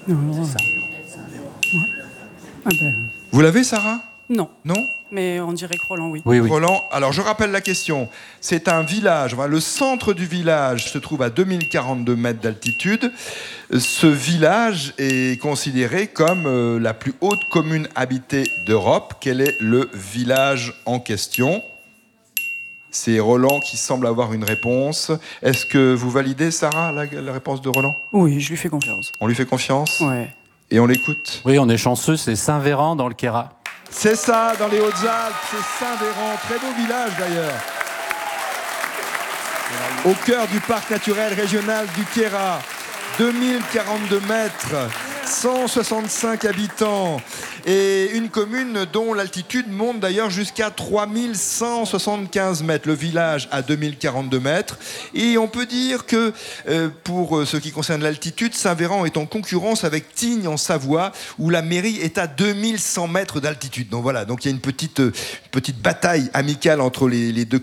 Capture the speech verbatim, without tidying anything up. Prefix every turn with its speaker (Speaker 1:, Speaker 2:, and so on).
Speaker 1: Non,
Speaker 2: C'est ça.
Speaker 1: ouais. Ah ben,
Speaker 3: Vous l'avez, Sarah?
Speaker 1: non,
Speaker 3: Non?
Speaker 1: mais on dirait que Roland, oui.
Speaker 2: Oui, oui.
Speaker 3: Roland, alors je rappelle la question. C'est un village, enfin, le centre du village se trouve à deux mille quarante-deux mètres d'altitude. Ce village est considéré comme euh, la plus haute commune habitée d'Europe. Quel est le village en question? C'est Roland qui semble avoir une réponse. Est-ce que vous validez, Sarah, la, la réponse de Roland?
Speaker 1: Oui, je lui fais confiance.
Speaker 3: On lui fait confiance?
Speaker 1: Ouais.
Speaker 3: Et on l'écoute?
Speaker 2: Oui, on est chanceux, c'est Saint-Véran dans le Queyras.
Speaker 3: C'est ça, dans les Hautes-Alpes, c'est Saint-Véran, très beau village d'ailleurs. Au cœur du parc naturel régional du Queyras, deux mille quarante-deux mètres, cent soixante-cinq habitants et une commune dont l'altitude monte d'ailleurs jusqu'à trois mille cent soixante-quinze mètres. Le village à deux mille quarante-deux mètres. Et on peut dire que euh, pour ce qui concerne l'altitude, Saint-Véran est en concurrence avec Tignes en Savoie où la mairie est à deux mille cent mètres d'altitude. Donc voilà, donc il y a une petite, une petite bataille amicale entre les, les deux